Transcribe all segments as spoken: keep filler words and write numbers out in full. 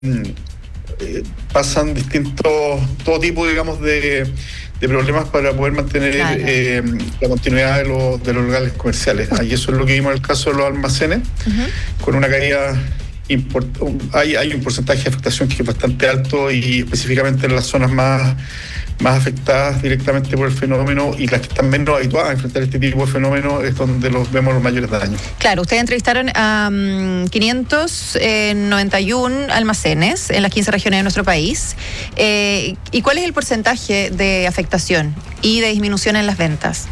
eh, pasan distintos, todo tipo, digamos, de, de problemas para poder mantener claro. eh, la continuidad de los, de los locales comerciales. Y eso es lo que vimos en el caso de los almacenes, uh-huh. con una caída importante. Hay, hay un porcentaje de afectación que es bastante alto, y específicamente en las zonas más más afectadas directamente por el fenómeno, y las que están menos habituadas a enfrentar este tipo de fenómenos es donde los vemos los mayores daños. Claro, ustedes entrevistaron a um, quinientos noventa y uno almacenes en las quince regiones de nuestro país. Eh, ¿Y cuál es el porcentaje de afectación y de disminución en las ventas?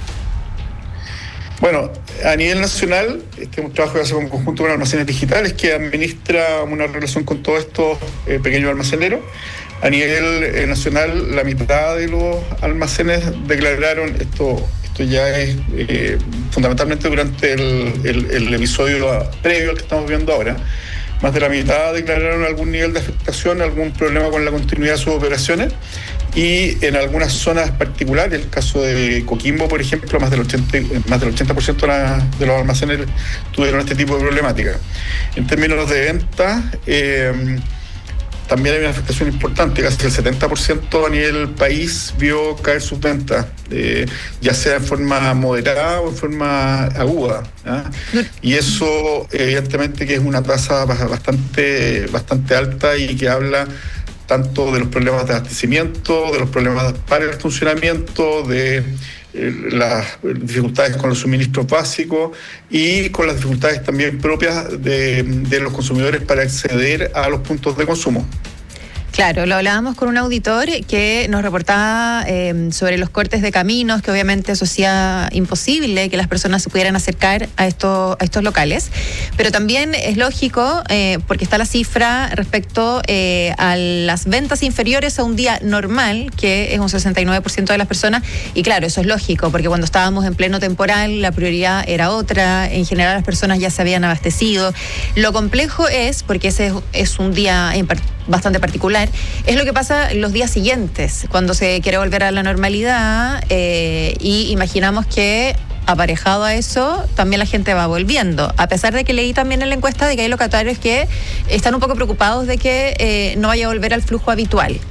Bueno, a nivel nacional, este es un trabajo que hace en conjunto con Almacenes Digitales, que administra una relación con todos estos eh, pequeños almaceneros. A nivel eh, nacional, la mitad de los almacenes declararon, esto esto ya es eh, fundamentalmente durante el, el, el episodio previo al que estamos viendo ahora, más de la mitad declararon algún nivel de afectación, algún problema con la continuidad de sus operaciones, y en algunas zonas particulares, el caso de Coquimbo, por ejemplo, más del ochenta, más del ochenta por ciento de los almacenes tuvieron este tipo de problemática. En términos de ventas, eh, también hay una afectación importante, casi el setenta por ciento a nivel país vio caer sus ventas, eh, ya sea en forma moderada o en forma aguda, ¿eh? Y eso evidentemente que es una tasa bastante, bastante alta, y que habla tanto de los problemas de abastecimiento, de los problemas para el funcionamiento, de las dificultades con los suministros básicos y con las dificultades también propias de, de los consumidores para acceder a los puntos de consumo. Claro, lo hablábamos con un auditor que nos reportaba eh, sobre los cortes de caminos, que obviamente eso hacía imposible que las personas se pudieran acercar a estos, a estos locales, pero también es lógico, eh, porque está la cifra respecto eh, a las ventas inferiores a un día normal, que es un sesenta y nueve por ciento de las personas, y claro, eso es lógico, porque cuando estábamos en pleno temporal, la prioridad era otra, en general las personas ya se habían abastecido. Lo complejo es, porque ese es, es un día en particular, bastante particular, es lo que pasa los días siguientes, cuando se quiere volver a la normalidad, eh, y imaginamos que aparejado a eso, también la gente va volviendo, a pesar de que leí también en la encuesta de que hay locatarios que están un poco preocupados de que eh, no vaya a volver al flujo habitual.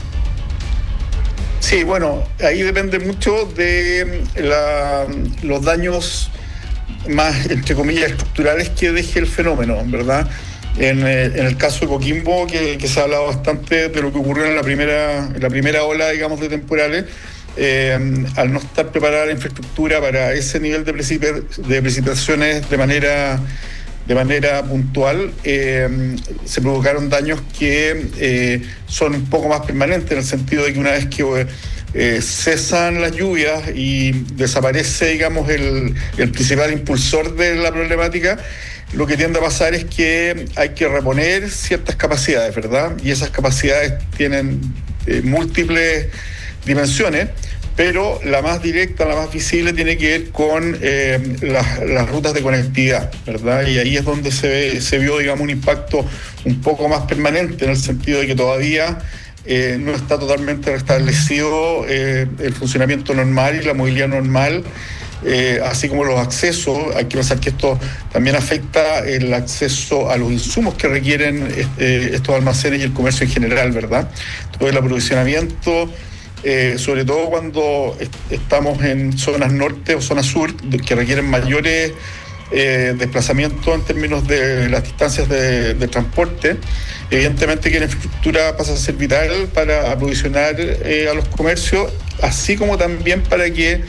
Sí, bueno, ahí depende mucho de la, los daños más, entre comillas, estructurales que deje el fenómeno, ¿verdad? En, en el caso de Coquimbo, que, que se ha hablado bastante de lo que ocurrió en la primera, en la primera ola, digamos, de temporales, eh, al no estar preparada la infraestructura para ese nivel de, precip- de precipitaciones de manera, de manera puntual, eh, se provocaron daños que eh, son un poco más permanentes, en el sentido de que una vez que eh, cesan las lluvias y desaparece, digamos, el, el principal impulsor de la problemática, lo que tiende a pasar es que hay que reponer ciertas capacidades, ¿verdad? Y esas capacidades tienen eh, múltiples dimensiones, pero la más directa, la más visible, tiene que ver con eh, las, las rutas de conectividad, ¿verdad? Y ahí es donde se, ve, se vio, digamos, un impacto un poco más permanente, en el sentido de que todavía eh, no está totalmente restablecido eh, el funcionamiento normal y la movilidad normal, Eh, así como los accesos. Hay que pensar que esto también afecta el acceso a los insumos que requieren eh, estos almacenes y el comercio en general, ¿verdad? Todo el aprovisionamiento, eh, sobre todo cuando est- estamos en zonas norte o zona sur, que requieren mayores eh, desplazamientos en términos de las distancias de, de transporte. Evidentemente que la infraestructura pasa a ser vital para aprovisionar eh, a los comercios, así como también para que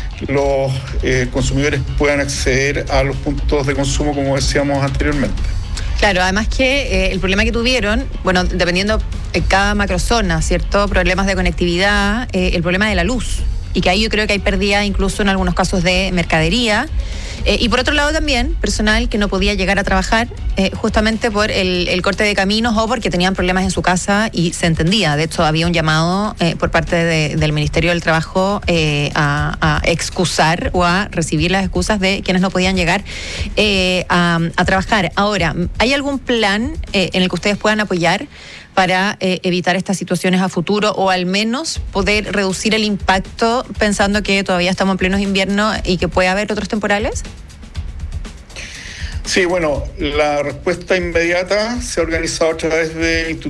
los eh, consumidores puedan acceder a los puntos de consumo, como decíamos anteriormente. Claro, además que eh, el problema que tuvieron, bueno, dependiendo de cada macrozona, ¿cierto? Problemas de conectividad, eh, el problema de la luz, y que ahí yo creo que hay pérdida incluso en algunos casos de mercadería. Eh, y por otro lado también, personal que no podía llegar a trabajar eh, justamente por el, el corte de caminos o porque tenían problemas en su casa, y se entendía. De hecho, había un llamado eh, por parte de, del Ministerio del Trabajo eh, a, a excusar o a recibir las excusas de quienes no podían llegar eh, a, a trabajar. Ahora, ¿hay algún plan eh, en el que ustedes puedan apoyar para eh, evitar estas situaciones a futuro, o al menos poder reducir el impacto, pensando que todavía estamos en plenos invierno y que puede haber otros temporales? Sí, bueno, la respuesta inmediata se ha organizado a través del